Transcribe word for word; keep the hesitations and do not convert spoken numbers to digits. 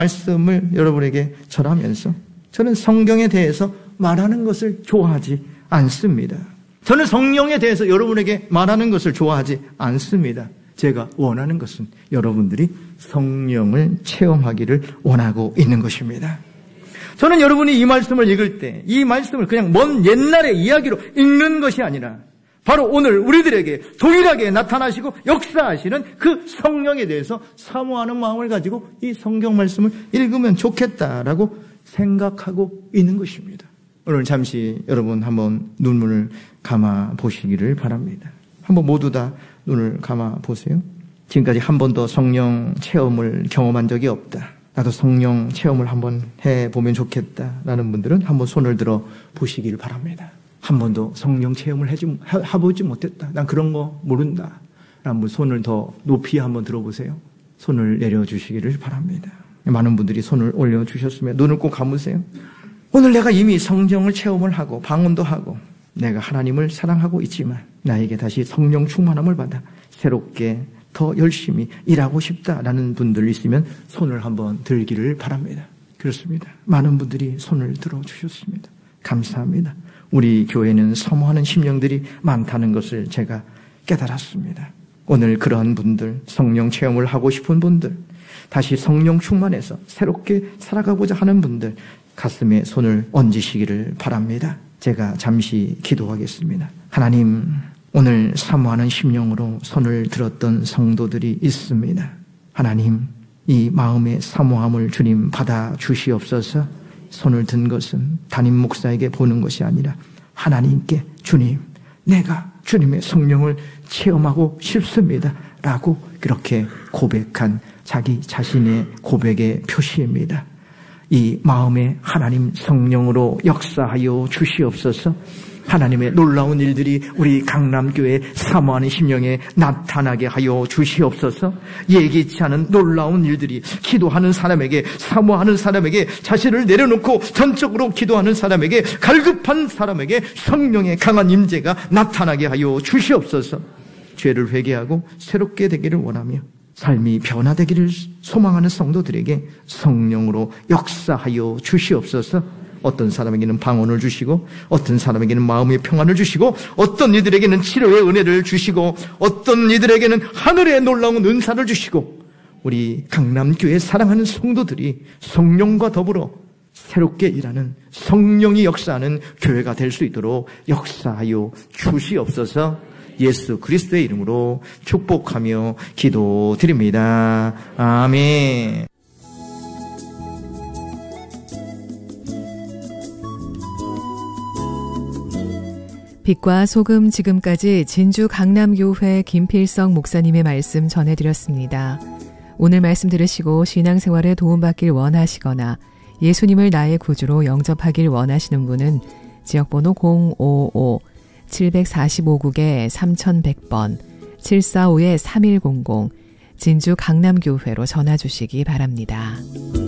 말씀을 여러분에게 전하면서 저는 성경에 대해서 말하는 것을 좋아하지 않습니다. 저는 성령에 대해서 여러분에게 말하는 것을 좋아하지 않습니다. 제가 원하는 것은 여러분들이 성령을 체험하기를 원하고 있는 것입니다. 저는 여러분이 이 말씀을 읽을 때 이 말씀을 그냥 먼 옛날의 이야기로 읽는 것이 아니라 바로 오늘 우리들에게 동일하게 나타나시고 역사하시는 그 성령에 대해서 사모하는 마음을 가지고 이 성경 말씀을 읽으면 좋겠다라고 생각하고 있는 것입니다. 오늘 잠시 여러분 한번 눈물을 감아 보시기를 바랍니다. 한번 모두 다 눈을 감아 보세요. 지금까지 한 번도 성령 체험을 경험한 적이 없다. 나도 성령 체험을 한번 해보면 좋겠다라는 분들은 한번 손을 들어 보시길 바랍니다. 한 번도 성령 체험을 해지, 해보지 못했다. 난 그런 거 모른다. 한번 손을 더 높이 한번 들어보세요. 손을 내려주시기를 바랍니다. 많은 분들이 손을 올려주셨으면 눈을 꼭 감으세요. 오늘 내가 이미 성령을 체험을 하고 방언도 하고 내가 하나님을 사랑하고 있지만 나에게 다시 성령 충만함을 받아 새롭게 더 열심히 일하고 싶다라는 분들 있으면 손을 한번 들기를 바랍니다. 그렇습니다. 많은 분들이 손을 들어주셨습니다. 감사합니다. 우리 교회는 사모하는 심령들이 많다는 것을 제가 깨달았습니다. 오늘 그러한 분들, 성령 체험을 하고 싶은 분들, 다시 성령 충만해서 새롭게 살아가고자 하는 분들 가슴에 손을 얹으시기를 바랍니다. 제가 잠시 기도하겠습니다. 하나님, 오늘 사모하는 심령으로 손을 들었던 성도들이 있습니다. 하나님, 이 마음의 사모함을 주님 받아 주시옵소서. 손을 든 것은 담임 목사에게 보는 것이 아니라 하나님께 주님, 내가 주님의 성령을 체험하고 싶습니다 라고 그렇게 고백한 자기 자신의 고백의 표시입니다. 이 마음에 하나님 성령으로 역사하여 주시옵소서. 하나님의 놀라운 일들이 우리 강남교회 사모하는 심령에 나타나게 하여 주시옵소서. 예기치 않은 놀라운 일들이 기도하는 사람에게, 사모하는 사람에게, 자신을 내려놓고 전적으로 기도하는 사람에게, 갈급한 사람에게 성령의 강한 임재가 나타나게 하여 주시옵소서. 죄를 회개하고 새롭게 되기를 원하며 삶이 변화되기를 소망하는 성도들에게 성령으로 역사하여 주시옵소서. 어떤 사람에게는 방언을 주시고 어떤 사람에게는 마음의 평안을 주시고 어떤 이들에게는 치료의 은혜를 주시고 어떤 이들에게는 하늘의 놀라운 은사를 주시고 우리 강남교회 사랑하는 성도들이 성령과 더불어 새롭게 일하는 성령이 역사하는 교회가 될 수 있도록 역사하여 주시옵소서. 예수 그리스도의 이름으로 축복하며 기도드립니다. 아멘. 빛과 소금 지금까지 진주 강남교회 김필성 목사님의 말씀 전해드렸습니다. 오늘 말씀 들으시고 신앙생활에 도움받길 원하시거나 예수님을 나의 구주로 영접하길 원하시는 분은 지역번호 공오오 칠사오국에 삼천백 번 칠사오 삼일공공 진주 강남교회로 전화 주시기 바랍니다.